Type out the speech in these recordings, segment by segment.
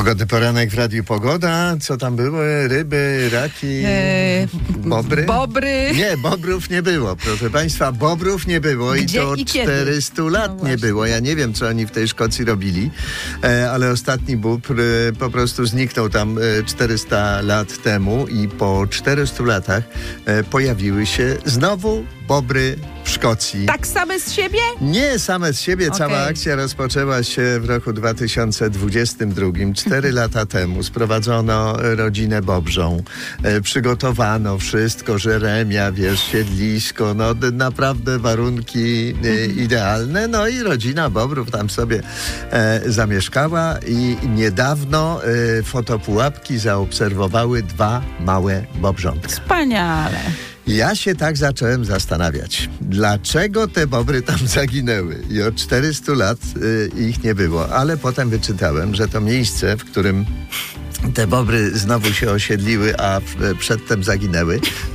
Pogodny poranek w Radiu Pogoda. Co tam było? Ryby, raki, bobry? Bobry. Nie, bobrów nie było, proszę państwa. Bobrów nie było i to od 400 lat nie było. Ja nie wiem, co oni w tej Szkocji robili, ale ostatni bóbr po prostu zniknął tam 400 lat temu i po 400 latach pojawiły się znowu bobry w Szkocji. Tak same z siebie? Nie same z siebie. Cała akcja rozpoczęła się w roku 2022. 4 lata temu sprowadzono rodzinę bobrzą. Przygotowano wszystko, żeremia, siedlisko, naprawdę warunki idealne. No i rodzina bobrów tam sobie zamieszkała i niedawno fotopułapki zaobserwowały 2 małe bobrzątka. Wspaniale. Ja się tak zacząłem zastanawiać, dlaczego te bobry tam zaginęły i od 400 lat ich nie było, ale potem wyczytałem, że to miejsce, w którym te bobry znowu się osiedliły, a przedtem zaginęły,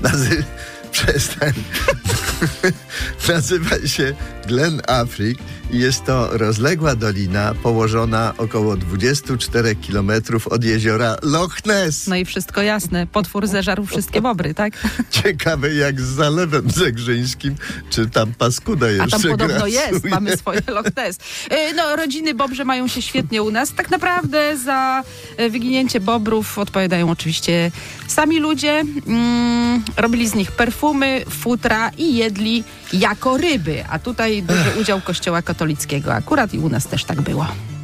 nazywa się Glen Affric i jest to rozległa dolina położona około 24 kilometrów od jeziora Loch Ness. No i wszystko jasne. Potwór zeżarł wszystkie bobry, tak? Ciekawe jak z Zalewem Zegrzyńskim, czy tam paskuda jeszcze A tam podobno grasuje. jest, mamy swoje Loch Ness. No, rodziny bobrze mają się świetnie u nas. Tak naprawdę za wyginięcie bobrów odpowiadają oczywiście sami ludzie. Robili z nich perfumy, futra i jedli jako ryby. A tutaj duży udział Kościoła katolickiego. Akurat i u nas też tak było.